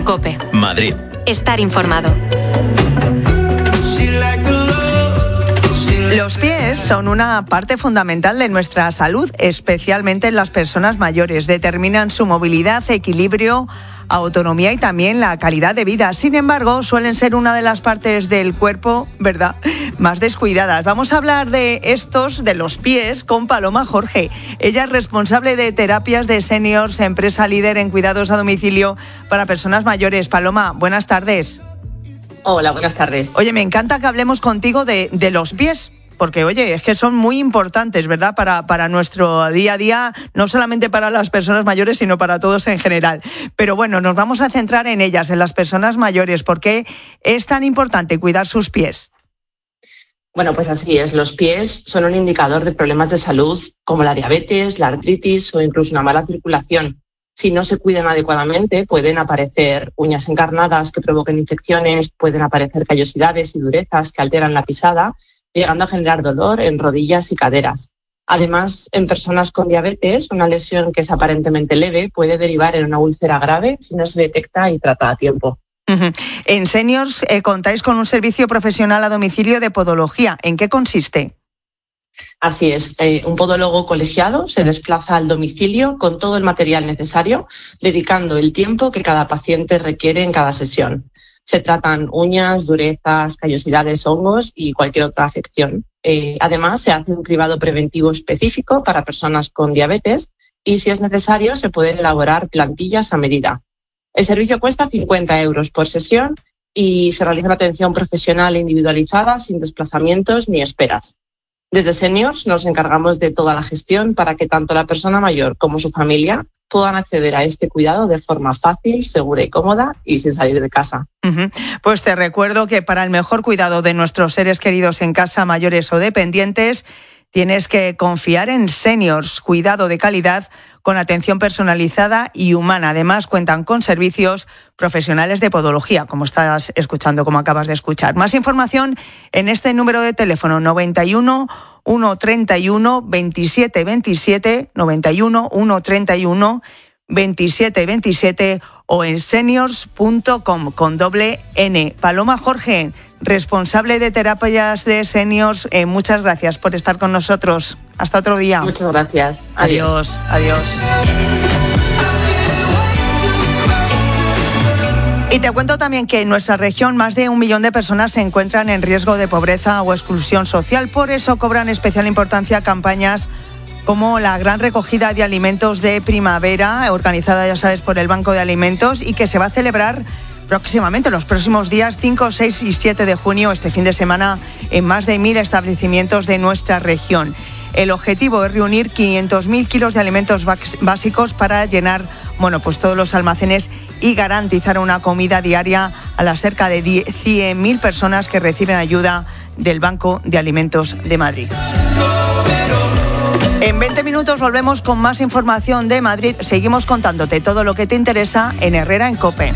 COPE. Madrid. Estar informado. Los pies son una parte fundamental de nuestra salud, especialmente en las personas mayores. Determinan su movilidad, equilibrio, autonomía y también la calidad de vida. Sin embargo, suelen ser una de las partes del cuerpo, ¿verdad?, más descuidadas. Vamos a hablar de los pies, con Paloma Jorge. Ella es responsable de terapias de seniors, empresa líder en cuidados a domicilio para personas mayores. Paloma, buenas tardes. Hola, buenas tardes. Oye, me encanta que hablemos contigo de los pies. Porque, oye, es que son muy importantes, ¿verdad?, para nuestro día a día, no solamente para las personas mayores, sino para todos en general. Pero bueno, nos vamos a centrar en ellas, en las personas mayores. ¿Por qué es tan importante cuidar sus pies? Bueno, pues así es. Los pies son un indicador de problemas de salud como la diabetes, la artritis o incluso una mala circulación. Si no se cuidan adecuadamente, pueden aparecer uñas encarnadas que provoquen infecciones, pueden aparecer callosidades y durezas que alteran la pisada, llegando a generar dolor en rodillas y caderas. Además, en personas con diabetes, una lesión que es aparentemente leve puede derivar en una úlcera grave si no se detecta y trata a tiempo. En Seniors contáis con un servicio profesional a domicilio de podología. ¿En qué consiste? Así es, un podólogo colegiado se desplaza al domicilio con todo el material necesario, dedicando el tiempo que cada paciente requiere en cada sesión. Se tratan uñas, durezas, callosidades, hongos y cualquier otra afección. Además, se hace un cribado preventivo específico para personas con diabetes y, si es necesario, se pueden elaborar plantillas a medida. El servicio cuesta 50 euros por sesión y se realiza una atención profesional individualizada sin desplazamientos ni esperas. Desde Seniors nos encargamos de toda la gestión para que tanto la persona mayor como su familia puedan acceder a este cuidado de forma fácil, segura y cómoda y sin salir de casa. Pues te recuerdo que para el mejor cuidado de nuestros seres queridos en casa, mayores o dependientes, tienes que confiar en Seniors, cuidado de calidad con atención personalizada y humana. Además, cuentan con servicios profesionales de podología, como estás escuchando, como acabas de escuchar. Más información en este número de teléfono 91 131 27 27, 91 131 27 27 o en seniors.com con doble N. Paloma Jorge, responsable de terapias de seniors, muchas gracias por estar con nosotros. Hasta otro día. Muchas gracias. Adiós. Adiós. Y te cuento también que en nuestra región más de 1 millón de personas se encuentran en riesgo de pobreza o exclusión social. Por eso cobran especial importancia campañas como la gran recogida de alimentos de primavera, organizada, ya sabes, por el Banco de Alimentos, y que se va a celebrar próximamente, los próximos días 5, 6 y 7 de junio, este fin de semana, en más de 1.000 establecimientos de nuestra región. El objetivo es reunir 500.000 kilos de alimentos básicos para llenar, pues todos los almacenes y garantizar una comida diaria a las cerca de 100.000 personas que reciben ayuda del Banco de Alimentos de Madrid. En 20 minutos volvemos con más información de Madrid. Seguimos contándote todo lo que te interesa en Herrera en COPE.